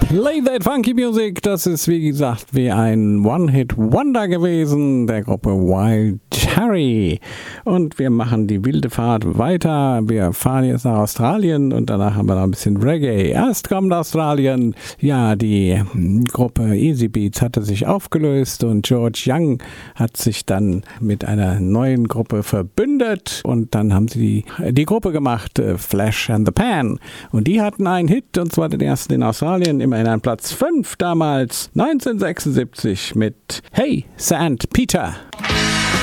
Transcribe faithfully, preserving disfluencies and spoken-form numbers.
Play That Funky Music, das ist wie gesagt wie ein One-Hit-Wonder gewesen, der Gruppe Wild Cherry. Und wir machen die wilde Fahrt weiter. Wir fahren jetzt nach Australien und danach haben wir noch ein bisschen Reggae. Erst kommt Australien. Ja, die Gruppe Easy Beats hatte sich aufgelöst und George Young hat sich dann mit einer neuen Gruppe verbündet und dann haben sie die, die Gruppe gemacht, Flash and the Pan. Und die hatten einen Hit, und zwar den ersten in Australien, immerhin an Platz fünf damals, neunzehnhundertsechsundsiebzig mit Hey Saint Peter.